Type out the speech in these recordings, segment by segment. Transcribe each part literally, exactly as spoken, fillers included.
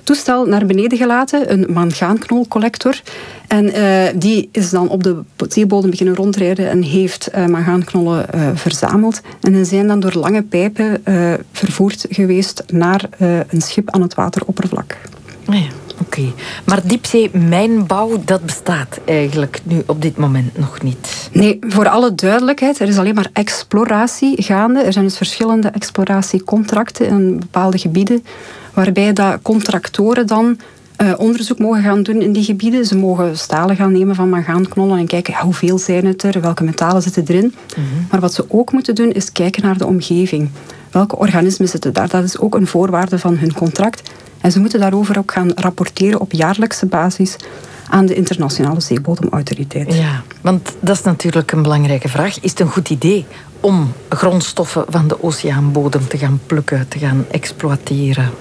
toestel naar beneden gelaten, een mangaanknolcollector. En uh, die is dan op de zeebodem beginnen rondrijden en heeft uh, mangaanknollen uh, verzameld. En die zijn dan door lange pijpen uh, vervoerd geweest naar uh, een schip aan het wateroppervlak. Ja, oké. Okay. Maar diepzeemijnbouw, dat bestaat eigenlijk nu op dit moment nog niet? Nee, voor alle duidelijkheid, er is alleen maar exploratie gaande. Er zijn dus verschillende exploratiecontracten in bepaalde gebieden, waarbij dat contractoren dan uh, onderzoek mogen gaan doen in die gebieden. Ze mogen stalen gaan nemen van mangaanknollen en kijken ja, hoeveel zijn het er, welke metalen zitten erin. Mm-hmm. Maar wat ze ook moeten doen, is kijken naar de omgeving. Welke organismen zitten daar? Dat is ook een voorwaarde van hun contract. En ze moeten daarover ook gaan rapporteren op jaarlijkse basis aan de Internationale Zeebodemautoriteit. Ja, want dat is natuurlijk een belangrijke vraag. Is het een goed idee om grondstoffen van de oceaanbodem te gaan plukken, te gaan exploiteren?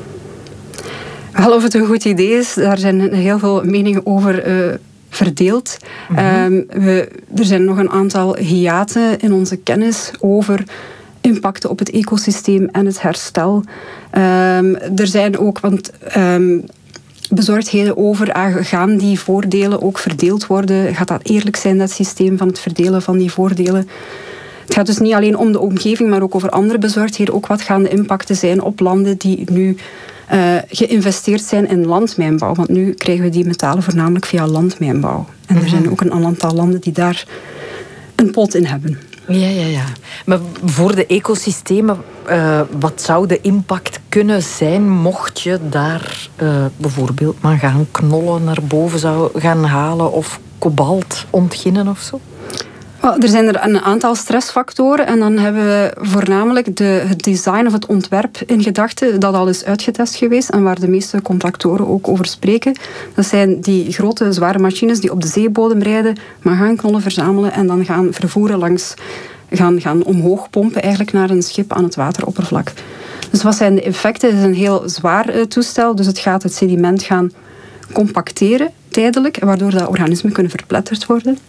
Wel, of het een goed idee is, daar zijn heel veel meningen over uh, verdeeld. Mm-hmm. Um, we, er zijn nog een aantal hiaten in onze kennis over impacten op het ecosysteem en het herstel. Um, er zijn ook want, um, bezorgdheden over, uh, gaan die voordelen ook verdeeld worden? Gaat dat eerlijk zijn, dat systeem van het verdelen van die voordelen? Het gaat dus niet alleen om de omgeving, maar ook over andere bezorgdheden. Ook wat gaan de impacten zijn op landen die nu uh, geïnvesteerd zijn in landmijnbouw? Want nu krijgen we die metalen voornamelijk via landmijnbouw. En er zijn ook een aantal landen die daar een pot in hebben. Ja, ja, ja. Maar voor de ecosystemen, uh, wat zou de impact kunnen zijn mocht je daar uh, bijvoorbeeld mangaanknollen naar boven zou gaan halen of kobalt ontginnen of zo? Well, er zijn er een aantal stressfactoren en dan hebben we voornamelijk de, het design of het ontwerp in gedachten dat al is uitgetest geweest en waar de meeste contractoren ook over spreken. Dat zijn die grote, zware machines die op de zeebodem rijden, mangaanknollen verzamelen en dan gaan vervoeren langs, gaan, gaan omhoog pompen eigenlijk naar een schip aan het wateroppervlak. Dus wat zijn de effecten? Het is een heel zwaar uh, toestel, dus het gaat het sediment gaan compacteren tijdelijk, waardoor dat organismen kunnen verpletterd worden.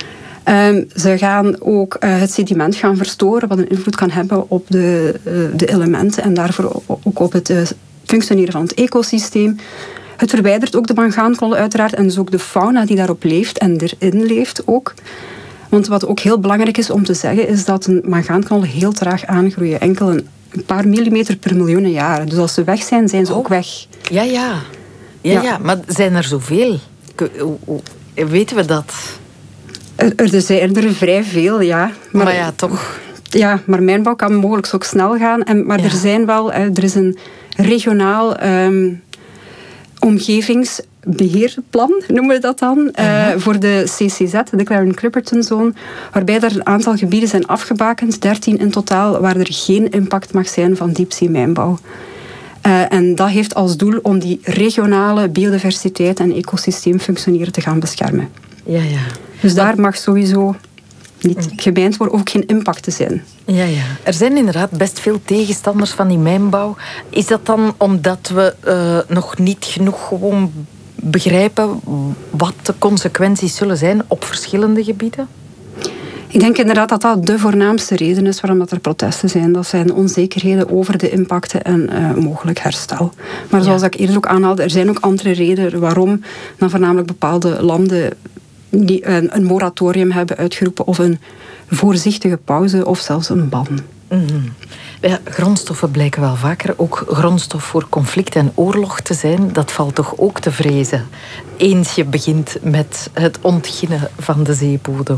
Um, ze gaan ook uh, het sediment gaan verstoren, wat een invloed kan hebben op de, uh, de elementen en daarvoor ook op het uh, functioneren van het ecosysteem. Het verwijdert ook de mangaanknollen uiteraard en dus ook de fauna die daarop leeft en erin leeft ook. Want wat ook heel belangrijk is om te zeggen, is dat een mangaanknollen heel traag aangroeien. Enkel een paar millimeter per miljoenen jaren. Dus als ze weg zijn, zijn ze oh. ook weg. Ja, ja. Ja, ja. ja, maar zijn er zoveel? Weten we dat? Er zijn er vrij veel, ja. Maar, maar ja, toch. Ja, maar mijnbouw kan mogelijk ook snel gaan. En, maar ja. er zijn wel, er is een regionaal um, omgevingsbeheerplan, noemen we dat dan, uh-huh. uh, voor de C C Z, de Clarion-Clipperton Zone, waarbij er een aantal gebieden zijn afgebakend, dertien in totaal, waar er geen impact mag zijn van diepzeemijnbouw. Uh, en dat heeft als doel om die regionale biodiversiteit en ecosysteemfunctioneren te gaan beschermen. Ja, ja. Dus daar mag sowieso niet gemijnd worden, ook geen impact te zijn. Ja, ja. Er zijn inderdaad best veel tegenstanders van die mijnbouw. Is dat dan omdat we uh, nog niet genoeg gewoon begrijpen wat de consequenties zullen zijn op verschillende gebieden? Ik denk inderdaad dat dat de voornaamste reden is waarom er protesten zijn. Dat zijn onzekerheden over de impacten en uh, mogelijk herstel. Maar zoals ja. ik eerder ook aanhaalde, er zijn ook andere redenen waarom dan voornamelijk bepaalde landen die een, een moratorium hebben uitgeroepen of een voorzichtige pauze of zelfs een ban. Mm-hmm. Ja, grondstoffen blijken wel vaker ook grondstof voor conflict en oorlog te zijn. Dat valt toch ook te vrezen, eens je begint met het ontginnen van de zeebodem.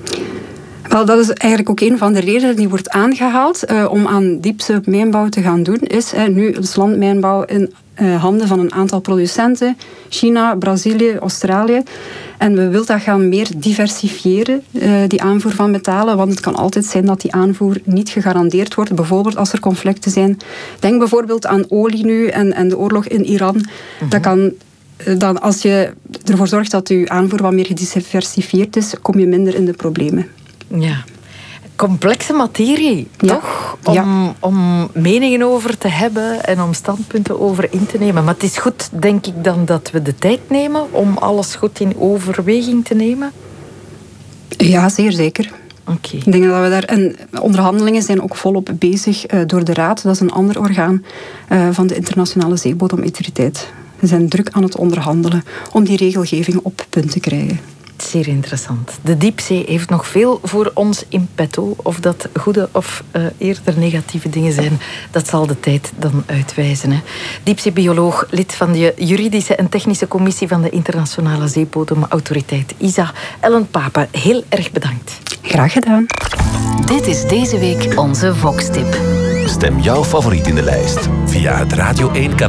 Wel, dat is eigenlijk ook een van de redenen die wordt aangehaald uh, om aan diepzeemijnbouw te gaan doen. Is uh, nu het landmijnbouw in uh, handen van een aantal producenten. China, Brazilië, Australië. En we willen dat gaan meer diversifiëren, uh, die aanvoer van metalen. Want het kan altijd zijn dat die aanvoer niet gegarandeerd wordt. Bijvoorbeeld als er conflicten zijn. Denk bijvoorbeeld aan olie nu en, en de oorlog in Iran. Mm-hmm. Dat kan... Dan als je ervoor zorgt dat je aanvoer wat meer gediversifieerd is, kom je minder in de problemen. Ja, complexe materie, ja. toch? Om, ja. om meningen over te hebben en om standpunten over in te nemen. Maar het is goed, denk ik, dan dat we de tijd nemen om alles goed in overweging te nemen? Ja, zeer zeker. Okay. Ik denk dat we daar... En onderhandelingen zijn ook volop bezig uh, door de Raad. Dat is een ander orgaan uh, van de Internationale Zeebodemautoriteit. We zijn druk aan het onderhandelen om die regelgeving op punt te krijgen. Zeer interessant. De diepzee heeft nog veel voor ons in petto. Of dat goede of uh, eerder negatieve dingen zijn, dat zal de tijd dan uitwijzen. Hè. Diepzeebioloog, lid van de juridische en technische commissie van de Internationale Zeebodemautoriteit I S A, Ellen Pape, heel erg bedankt. Graag gedaan. Dit is deze week onze Vox-tip. Stem jouw favoriet in de lijst via het Radio één kanaal.